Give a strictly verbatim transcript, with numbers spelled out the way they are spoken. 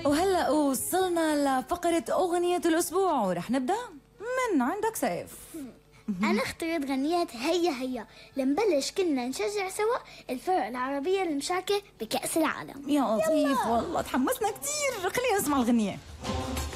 وهلا وصلنا لفقرة أغنية الأسبوع، ورح نبدأ من عندك سيف. أنا اخترت غنية هيا هيا لنبلش كلنا نشجع سوا الفرق العربية المشاركة بكأس العالم. يا لطيف والله تحمسنا كتير، خلينا نسمع الغنية.